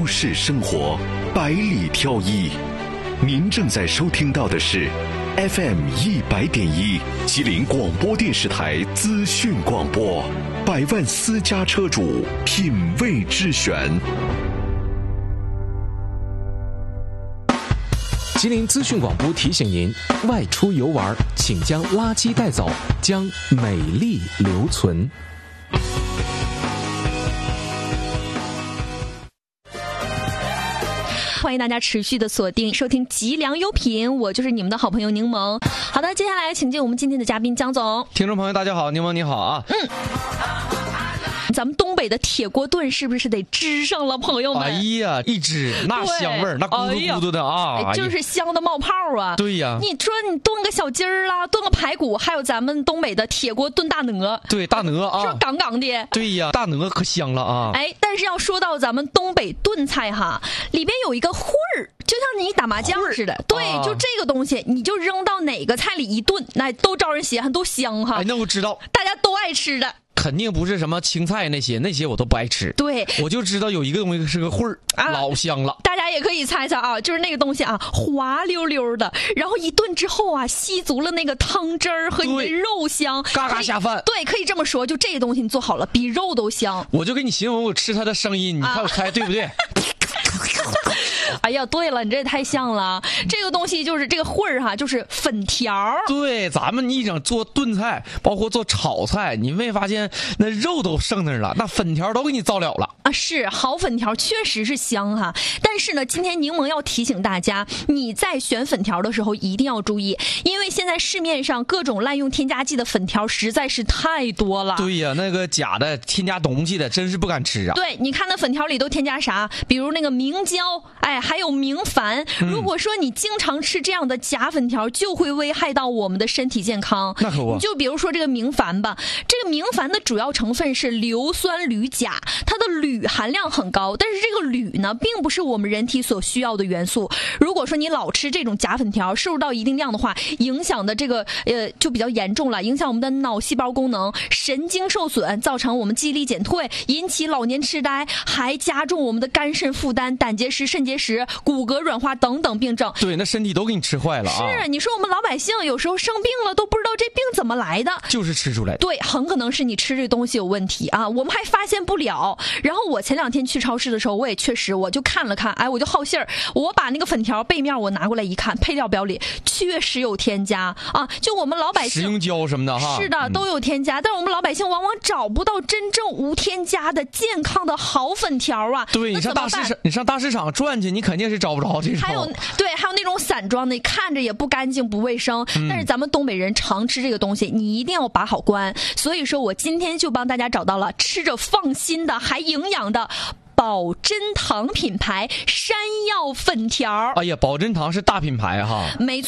都市生活，百里挑一。您正在收听到的是 FM100.1 吉林广播电视台资讯广播，百万私家车主品味之选。 吉林资讯广播提醒您：外出游玩，请将垃圾带走，将美丽留存。 欢迎大家持续的锁定收听吉良优品，我就是你们的好朋友柠檬。好的，接下来请进我们今天的嘉宾江总。 听众朋友大家好，柠檬你好啊。 咱们东北的铁锅炖是不是得支上了，朋友们？ 哎呀，一支那香味儿，那咕嘟咕嘟的啊， 就是香的冒泡啊。 对呀， 你说你炖个小鸡儿啦，炖个排骨，还有咱们东北的铁锅炖大鹅。 对，大鹅啊， 是不是杠杠的？ 对呀，大鹅可香了啊。 哎，但是要说到咱们东北炖菜哈，里边有一个烩儿，就像你打麻将似的。对，就这个东西，你就扔到哪个菜里一炖，那都招人稀罕，都香哈。 哎，那我知道， 大家都爱吃的。 肯定不是什么青菜那些我都不爱吃。 对， 我就知道有一个东西是个烩儿，老香了。 大家也可以猜猜啊，就是那个东西啊，滑溜溜的，然后一炖之后啊，吸足了那个汤汁儿和你的肉香， 嘎嘎下饭。 对，可以这么说，就这个东西你做好了，比肉都香。 我就给你形容我吃它的声音，你看我猜对不对？ 哎呀，对了，你这也太像了。这个东西就是这个烩儿哈，就是粉条。 对，咱们一整做炖菜，包括做炒菜，你没发现那肉都剩那儿了，那粉条都给你造了了啊！是好粉条，确实是香哈。但是呢，今天柠檬要提醒大家，你在选粉条的时候一定要注意，因为现在市面上各种滥用添加剂的粉条实在是太多了。 对呀，那个假的添加东西的，真是不敢吃啊。 对，你看那粉条里都添加啥？比如那个明胶，哎，还有明矾。如果说你经常吃这样的假粉条，就会危害到我们的身体健康。 那可不， 你就比如说这个明矾吧，这个明矾的主要成分是硫酸铝钾，它的铝含量很高，但是这个铝呢，并不是我们人体所需要的元素。如果说你老吃这种假粉条，摄入到一定量的话，影响的这个就比较严重了，影响我们的脑细胞功能，神经受损，造成我们记忆力减退，引起老年痴呆，还加重我们的肝肾负担、胆结石、肾结石、骨骼软化等等病症。 对，那身体都给你吃坏了啊！ 是，你说我们老百姓有时候生病了都不知道这病怎么来的， 就是吃出来。 对，很可能是你吃这东西有问题啊，我们还发现不了。然后我前2天去超市的时候，我也确实我就看了看，哎，我就好信儿，我把那个粉条背面我拿过来一看，配料表里确实有添加啊，就我们老百姓食用胶什么的哈， 是的，都有添加，但是我们老百姓往往找不到真正无添加的健康的好粉条啊。 对，你上大市场转去，你肯定是找不着这种。 还有那种散装的，看着也不干净不卫生，但是咱们东北人常吃这个东西，你一定要把好关。所以说我今天就帮大家找到了吃着放心的还营养的宝珍堂品牌山药粉条。 哎呀，宝珍堂是大品牌哈。 没错。